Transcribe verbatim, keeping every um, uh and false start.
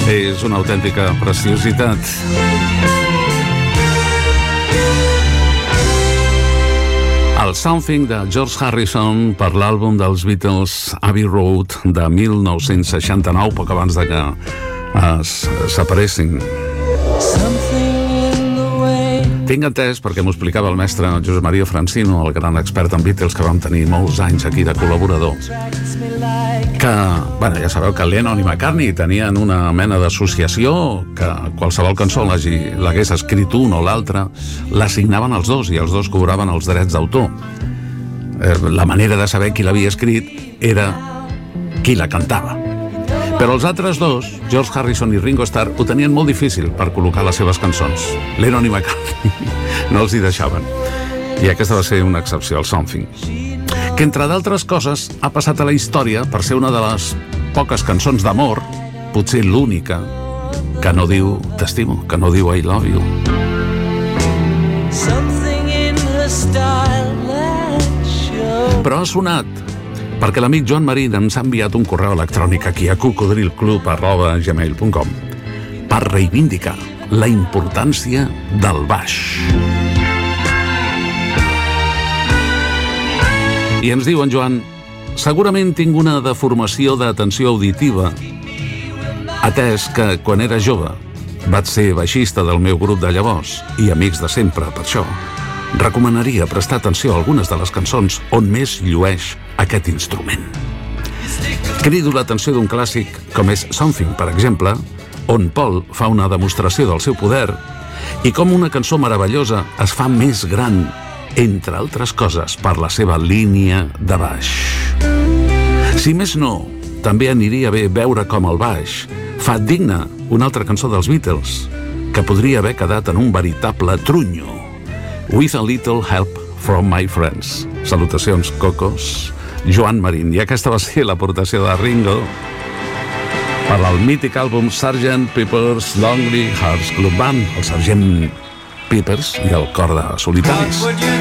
És una autèntica preciositat. El Something de George Harrison per l'àlbum dels Beatles Abbey Road de mil nou-cents seixanta-nou, poc abans de que es separessin. Tinc entès, perquè m'ho explicava el mestre Josep Maria Francino, el gran expert en Beatles que vam tenir molts anys aquí de col·laborador, que, bueno, ja sabeu que Lennon i McCartney tenien una mena d'associació que qualsevol cançó l'hagués escrit un o l'altre, l'assignaven els dos i els dos cobraven els drets d'autor. La manera de saber qui l'havia escrit era qui la cantava. Però els altres dos, George Harrison i Ringo Starr, ho tenien molt difícil per col·locar les seves cançons. Lennon i McCartney no els hi deixaven. I aquesta va ser una excepció, el Something, que, entre d'altres coses, ha passat a la història per ser una de les poques cançons d'amor, potser l'única, que no diu t'estimo, que no diu I love you. Però ha sonat perquè l'amic Joan Marín ens ha enviat un correu electrònic aquí a cocodrilclub arroba gmail punt com per reivindicar la importància del baix. I ens diu en Joan: segurament tinc una deformació d'atenció auditiva, atès que quan era jove vaig ser baixista del meu grup de llavors i amics de sempre. Per això recomanaria prestar atenció a algunes de les cançons on més llueix aquest instrument. Crido l'atenció d'un clàssic com és Something, per exemple, on Paul fa una demostració del seu poder i com una cançó meravellosa es fa més gran, entre altres coses, per la seva línia de baix. Si més no, també aniria bé veure com el baix fa digna una altra cançó dels Beatles, que podria haver quedat en un veritable trunyo. With a little help from my friends. Salutacions, cocos. Joan Marín. I aquesta va ser l'aportació de Ringo per al mític àlbum sergent Pepper's Lonely Hearts Club Band, el sergent Peppers i el cor de solitaris.